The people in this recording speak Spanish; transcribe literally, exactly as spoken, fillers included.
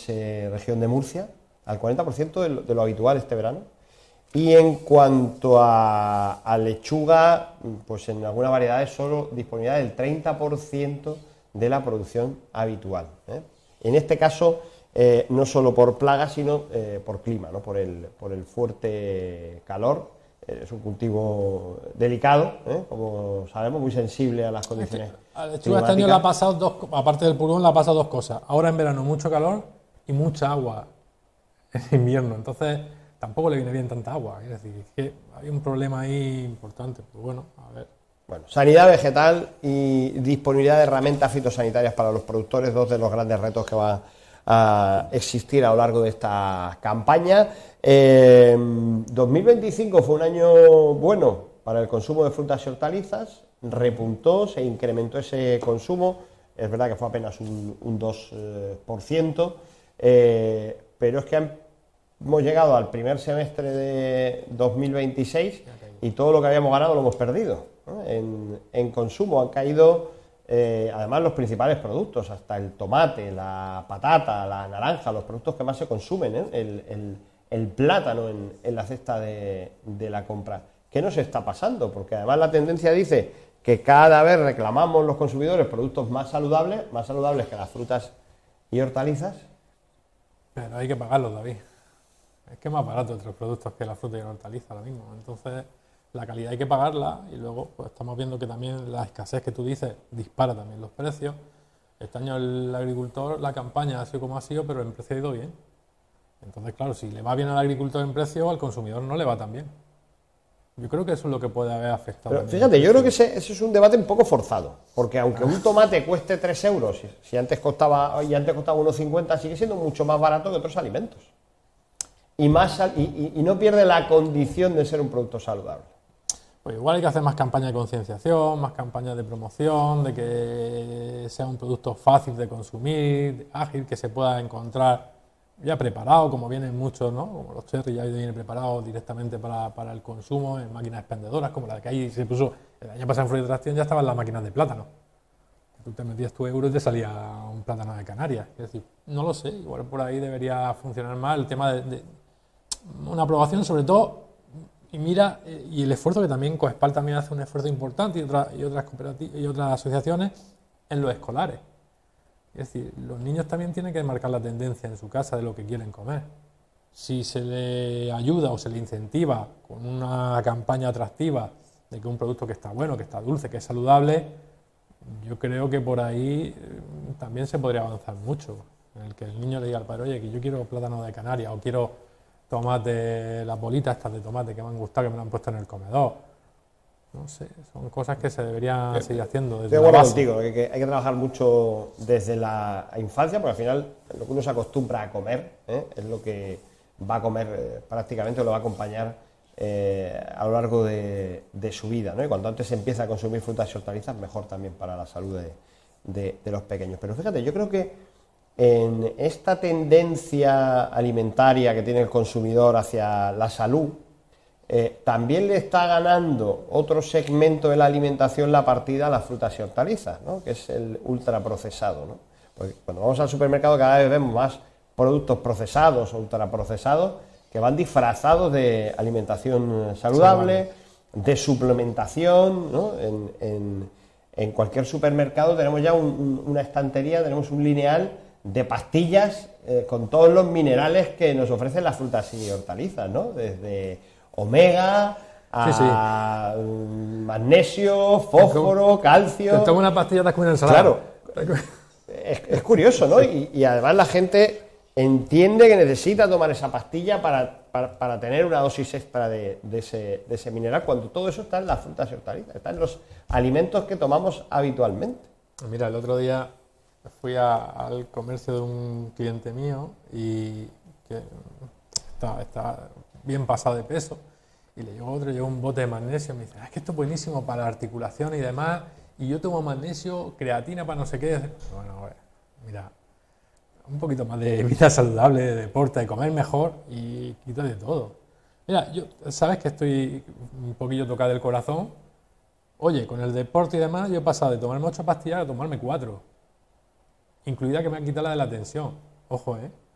es eh, región de Murcia, al cuarenta por ciento de lo, de lo habitual este verano. Y en cuanto a, a lechuga, pues en algunas variedades solo disponibilidad del treinta por ciento de la producción habitual, ¿eh? En este caso, eh, no solo por plagas, sino eh, por clima, ¿no? por, el, por el fuerte calor. Eh, es un cultivo delicado, ¿eh? Como sabemos, muy sensible a las condiciones. A la lechuga este año le ha pasado dos, aparte del pulgón, le ha pasado dos cosas. Ahora en verano mucho calor y mucha agua en invierno, entonces tampoco le viene bien tanta agua. Es decir, es que hay un problema ahí importante. Pues bueno, a ver. Bueno, sanidad vegetal y disponibilidad de herramientas fitosanitarias para los productores, dos de los grandes retos que va a existir a lo largo de esta campaña. Eh, dos mil veinticinco fue un año bueno para el consumo de frutas y hortalizas, repuntó, se incrementó ese consumo, es verdad que fue apenas un, un dos por ciento, eh, pero es que han, hemos llegado al primer semestre de dos mil veintiséis y todo lo que habíamos ganado lo hemos perdido, ¿no? En, en consumo han caído, eh, además, los principales productos, hasta el tomate, la patata, la naranja, los productos que más se consumen, ¿eh? el, el, el plátano en, en la cesta de, de la compra. ¿Qué nos está pasando? Porque además la tendencia dice que cada vez reclamamos los consumidores productos más saludables, más saludables que las frutas y hortalizas. Pero hay que pagarlos, David. Es que es más barato otros productos que la fruta y la hortaliza ahora mismo. Entonces, la calidad hay que pagarla y luego pues estamos viendo que también la escasez que tú dices dispara también los precios. Este año el agricultor, la campaña ha sido como ha sido, pero en precio ha ido bien. Entonces, claro, si le va bien al agricultor en precio, al consumidor no le va tan bien. Yo creo que eso es lo que puede haber afectado. Pero fíjate, yo creo que ese, ese es un debate un poco forzado, porque aunque un tomate cueste tres euros, si, si antes costaba y antes costaba uno cincuenta, sigue siendo mucho más barato que otros alimentos. Y, más, y, y, y no pierde la condición de ser un producto saludable. Pues igual hay que hacer más campañas de concienciación, más campañas de promoción, de que sea un producto fácil de consumir, ágil, que se pueda encontrar ya preparado, como vienen muchos, ¿no? Como los cherry ya vienen preparados directamente para, para el consumo, en máquinas expendedoras, como la que ahí se puso el año pasado en Fruit Tracción, ya estaban las máquinas de plátano. Tú te metías tu euro y te salía un plátano de Canarias. Es decir, no lo sé, igual por ahí debería funcionar más el tema de, de una aprobación, sobre todo. Y mira, y el esfuerzo que también Coespal también hace un esfuerzo importante y, otra, y otras cooperativas y otras asociaciones en los escolares. Es decir, los niños también tienen que marcar la tendencia en su casa de lo que quieren comer. Si se le ayuda o se le incentiva con una campaña atractiva de que un producto que está bueno, que está dulce, que es saludable, yo creo que por ahí también se podría avanzar mucho. En el que el niño le diga al padre, oye, que yo quiero plátano de Canarias o quiero tomate, las bolitas estas de tomate que me han gustado, que me lo han puesto en el comedor. No sé, son cosas que se deberían sí, seguir haciendo desde Estoy la acuerdo base. contigo, que, que hay que trabajar mucho desde la infancia, porque al final lo que uno se acostumbra a comer, ¿eh? es lo que va a comer eh, prácticamente o lo va a acompañar eh, a lo largo de, de su vida, ¿no? Y cuanto antes se empieza a consumir frutas y hortalizas, mejor también para la salud de, de, de los pequeños. Pero fíjate, yo creo que en esta tendencia alimentaria que tiene el consumidor hacia la salud, eh, también le está ganando otro segmento de la alimentación la partida a las frutas y hortalizas, ¿no? Que es el ultraprocesado, ¿no? Porque cuando vamos al supermercado cada vez vemos más productos procesados o ultraprocesados que van disfrazados de alimentación saludable, de suplementación, ¿no? En, en, en cualquier supermercado tenemos ya un, un, una estantería, tenemos un lineal de pastillas eh, con todos los minerales que nos ofrecen las frutas y hortalizas, ¿no? Desde omega a sí, sí. magnesio, fósforo, calcio. Te tomo una pastilla, te has comido ensalada. Claro, es, es curioso, ¿no? Y, y además la gente entiende que necesita tomar esa pastilla para, para, para tener una dosis extra de, de, ese, de ese mineral, cuando todo eso está en las frutas y hortalizas, está en los alimentos que tomamos habitualmente. Mira, el otro día fui a, al comercio de un cliente mío y que está, está bien pasado de peso y le llegó otro, llegó un bote de magnesio y me dice, ah, es que esto es buenísimo para la articulación y demás y yo tomo magnesio, creatina para no sé qué. Bueno, a ver, mira, un poquito más de vida saludable, de deporte, de comer mejor y quita de todo. Mira, yo, sabes que estoy un poquillo tocado del corazón. Oye, con el deporte y demás yo he pasado de tomarme ocho pastillas a tomarme cuatro. Incluida que me han quitado la de la tensión. Ojo, ¿eh?